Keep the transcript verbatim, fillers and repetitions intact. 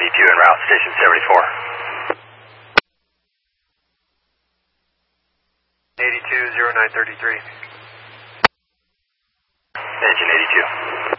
eighty-two en route, station seventy-four. eighty-two, zero nine thirty-three. Engine eighty-two.